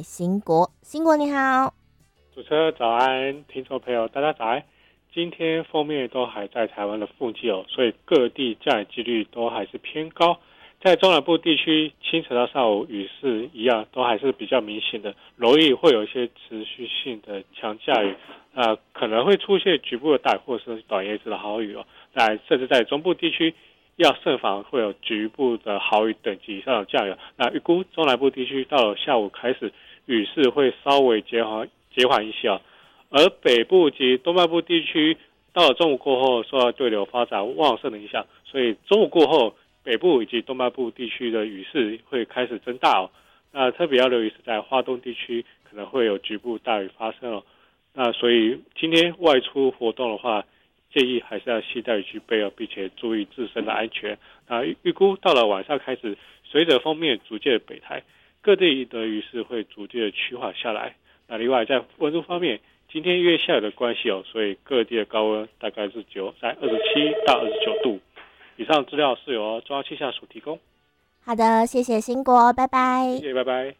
兴国。兴国你好。 主持人早安，听众朋友大家早安。今天锋面都还在台湾的附近所以各地降雨几率都还是偏高。在中南部地区，清晨到上午雨势一样，都还是比较明显的，容易会有一些持续性的强降雨，可能会出现局部的大雨或是短叶子的豪雨甚至在中部地区要慎防会有局部的豪雨等级以上的降雨。那预估中南部地区到了下午开始，雨势会稍微减缓一些而北部及东半部地区到了中午过后，受到对流发展旺盛的影响，所以中午过后，北部以及东半部地区的雨势会开始增大那特别要留意是在花东地区可能会有局部大雨发生那所以今天外出活动的话，建议还是要携带雨具备并且注意自身的安全。那预估到了晚上开始，随着锋面逐渐北台，各地的雨势会逐渐的趋缓下来。那另外在温度方面，今天因为下雨的关系所以各地的高温大概是在27到29度。以上资料是由中央气象署提供。 好的，谢谢兴国，拜拜。 谢谢，拜拜。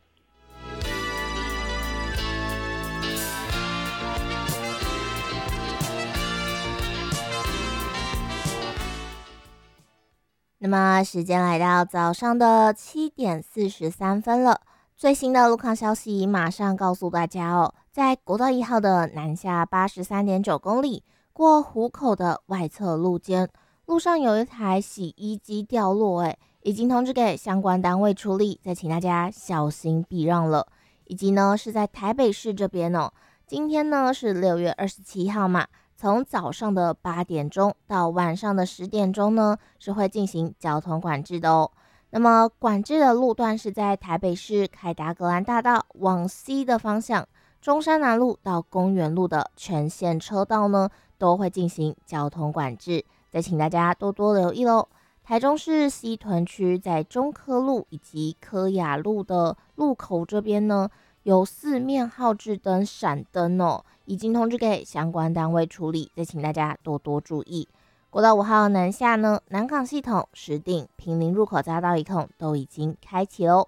那么时间来到早上的7点43分了，最新的路况消息马上告诉大家在国道1号的南下83.9公里，过湖口的外侧路肩，路上有一台洗衣机掉落已经通知给相关单位处理，再请大家小心避让了。以及呢是在台北市这边今天呢是6月27号嘛，从早上的8点钟到晚上的10点钟呢是会进行交通管制的那么管制的路段是在台北市凯达格兰大道往西的方向，中山南路到公园路的全线车道呢都会进行交通管制，再请大家多多留意咯。台中市西屯区在中科路以及科雅路的路口这边呢，有4面号志灯闪灯已经通知给相关单位处理，再请大家多多注意。国道5号南下呢，南港系统、石碇、坪林入口匝道一统都已经开启咯。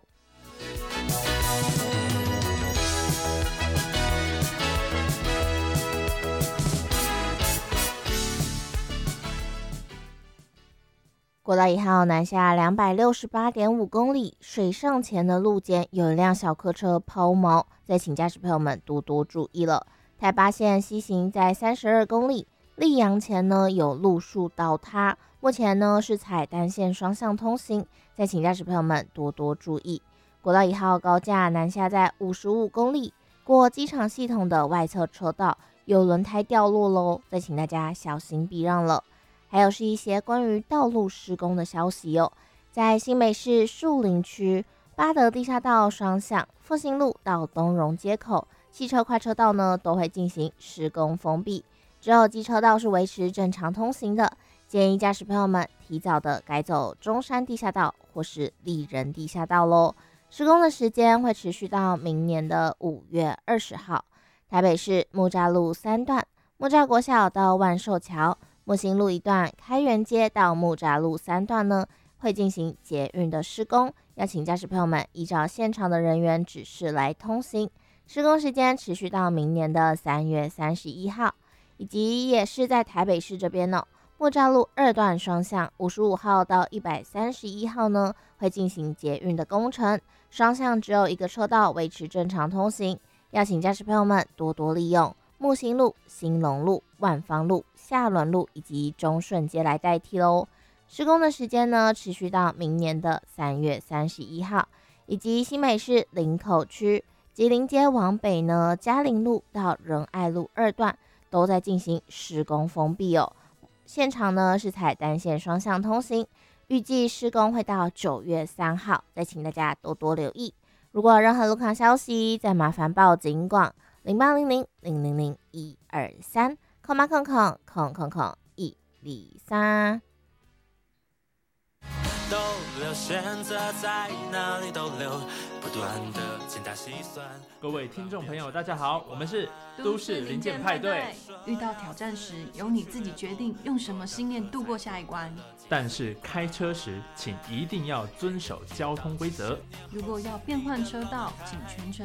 国道1号南下268.5公里，水上前的路肩有一辆小客车抛锚，再请驾驶朋友们多多注意了。台八线西行在32公里，溧阳前呢有路树倒塌，目前呢是采单线双向通行，再请驾驶朋友们多多注意。国道1号高架南下在55公里，过机场系统的外侧车道有轮胎掉落咯，再请大家小心避让了。还有是一些关于道路施工的消息在新北市树林区八德地下道双向复兴路到东荣街口，汽车快车道呢都会进行施工封闭，只有机车道是维持正常通行的，建议驾驶朋友们提早的改走中山地下道或是立人地下道咯。施工的时间会持续到明年的5月20号。台北市木栅路3段木栅国小到万寿桥，木星路一段开元街到木栅路3段呢，会进行捷运的施工，要请驾驶朋友们依照现场的人员指示来通行。施工时间持续到明年的3月31号，以及也是在台北市这边木栅路2段双向55号到131号呢，会进行捷运的工程，双向只有一个车道维持正常通行，要请驾驶朋友们多多利用木星路、兴隆路、万芳路、下仑路以及中顺街来代替咯。施工的时间呢，持续到明年的3月31号，以及新北市林口区吉林街往北呢，嘉陵路到仁爱路2段都在进行施工封闭现场呢是采单线双向通行，预计施工会到9月3号，再请大家多多留意。如果有任何路况消息，再麻烦报警广0800000123空八空空空空空123。 逗留，选择在哪里逗留，不断的精打细算。 各位听众朋友大家好，我们是都市零件派对。 遇到挑战时，由你自己决定用什么信念度过下一关， 但是开车时请一定要遵守交通规则。 如果要变换车道，请全程